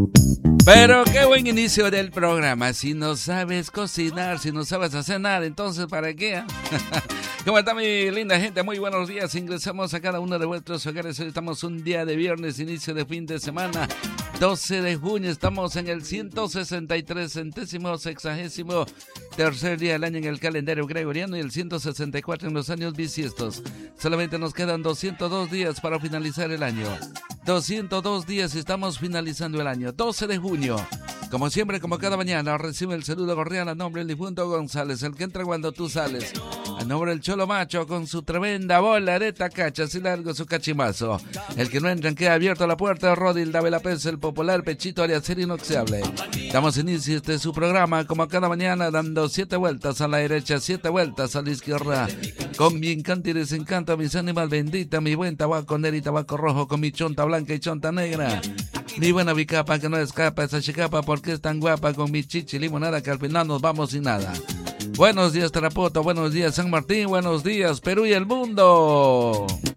Pero qué buen inicio del programa. Si no sabes cocinar, si no sabes hacer nada, entonces ¿para qué? ¿Cómo está mi linda gente? Muy buenos días. Ingresamos a cada uno de vuestros hogares. Hoy estamos un día de viernes, inicio de fin de semana, 12 de junio. Estamos en el 163, 60º tercer día del año en el calendario gregoriano y el 164 en los años bisiestos. Solamente nos quedan 202 días para finalizar el año. 202 días y estamos finalizando el año. 12 de junio. Como siempre, como cada mañana, recibe el saludo cordial a nombre del difunto González, el que entra cuando tú sales. A nombre del Cholo Macho, con su tremenda bola de tacachas y largo su cachimazo. El que no entra queda abierto la puerta, Rodil Davelapez, el popular pechito de acero inoxidable. Damos inicio a este su programa, como cada mañana, dando 7 vueltas a la derecha, 7 vueltas a la izquierda. Con mi encanto y desencanto, mis ánimas benditas, mi buen tabaco negro y tabaco rojo, con mi chonta blanca y chonta negra. Mi buena bicapa que no escapa, esa chicapa porque es tan guapa, con mi chichi limonada que al final nos vamos sin nada. Buenos días Tarapoto, buenos días San Martín, buenos días Perú y el mundo.